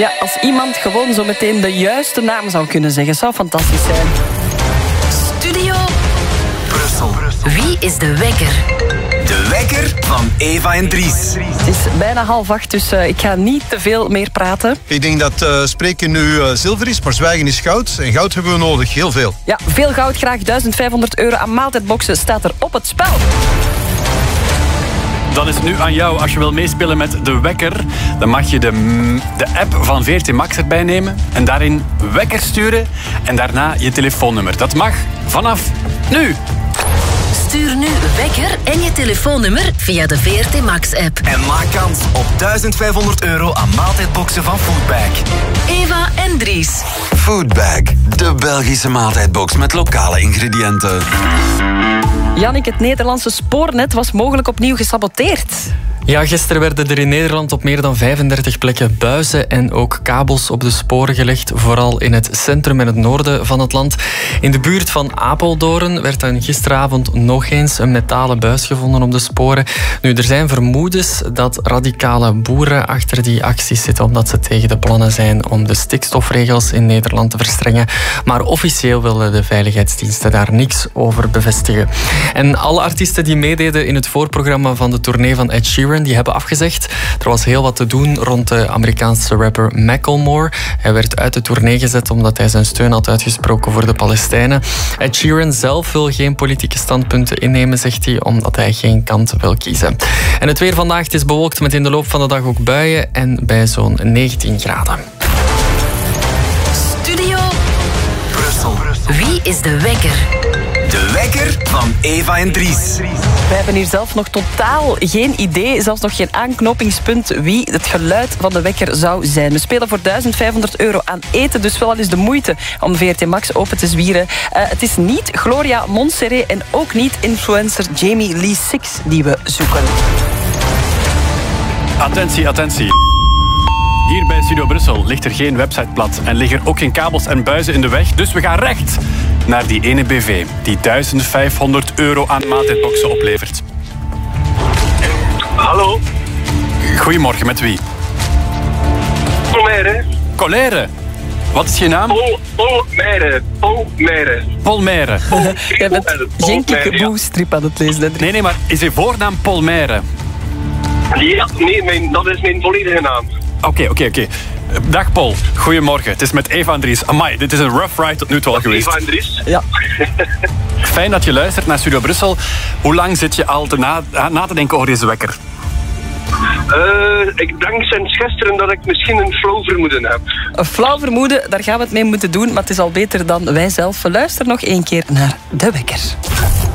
Ja, als iemand gewoon zo meteen de juiste naam zou kunnen zeggen, zou fantastisch zijn. Studio Brussel. Wie is de wekker? De wekker van Eva en Dries. Het is bijna 7:30, dus ik ga niet te veel meer praten. Ik denk dat spreken nu zilver is, maar zwijgen is goud. En goud hebben we nodig, heel veel. Ja, veel goud graag. €1500 aan maaltijdboxen staat er op het spel. Dan is het nu aan jou. Als je wil meespelen met de wekker, dan mag je de app van VRT Max erbij nemen en daarin wekker sturen en daarna je telefoonnummer. Dat mag vanaf nu. Stuur nu wekker en je telefoonnummer via de VRT Max-app. En maak kans op €1500 aan maaltijdboxen van Foodbag. Eva en Dries. Foodbag, de Belgische maaltijdbox met lokale ingrediënten. Jannik, het Nederlandse spoornet was mogelijk opnieuw gesaboteerd. Ja, gisteren werden er in Nederland op meer dan 35 plekken buizen en ook kabels op de sporen gelegd, vooral in het centrum en het noorden van het land. In de buurt van Apeldoorn werd dan gisteravond nog eens een metalen buis gevonden op de sporen. Nu, er zijn vermoedens dat radicale boeren achter die acties zitten, omdat ze tegen de plannen zijn om de stikstofregels in Nederland te verstrengen. Maar officieel willen de veiligheidsdiensten daar niks over bevestigen. En alle artiesten die meededen in het voorprogramma van de tournee van Ed Sheeran, die hebben afgezegd. Er was heel wat te doen rond de Amerikaanse rapper Macklemore. Hij werd uit de tournee gezet omdat hij zijn steun had uitgesproken voor de Palestijnen. Ed Sheeran zelf wil geen politieke standpunten innemen, zegt hij, omdat hij geen kant wil kiezen. En het weer vandaag, het is bewolkt met in de loop van de dag ook buien en bij zo'n 19 graden. Studio Brussel. Wie is de wekker? De wekker van Eva en Dries. We hebben hier zelf nog totaal geen idee, zelfs nog geen aanknopingspunt wie het geluid van de wekker zou zijn. We spelen voor €1500 aan eten, dus wel eens de moeite om VRT Max open te zwieren. Het is niet Gloria Montserrat en ook niet influencer Jamie Lee Six die we zoeken. Attentie, attentie. Hier bij Studio Brussel ligt er geen website plat en liggen ook geen kabels en buizen in de weg. Dus we gaan recht naar die ene BV die €1500 aan maaltijdboxen oplevert. Hallo. Goedemorgen, met wie? Polmere. Colère. Wat is je naam? Polmere. Polmere. Jij bent geen kikkeboe-strip aan het lezen, hè? Nee, maar is je voornaam Polmere? Ja, nee, dat is mijn volledige naam. Oké. Dag Paul, goedemorgen. Het is met Eva en Dries. Amai, dit is een rough ride tot nu toe al geweest. Eva en Dries? Ja. Fijn dat je luistert naar Studio Brussel. Hoe lang zit je al na te denken over deze wekker? Ik denk sinds gisteren dat ik misschien een flauw vermoeden heb. Een flauw vermoeden, daar gaan we het mee moeten doen, maar het is al beter dan wij zelf. We luisteren nog één keer naar de wekker.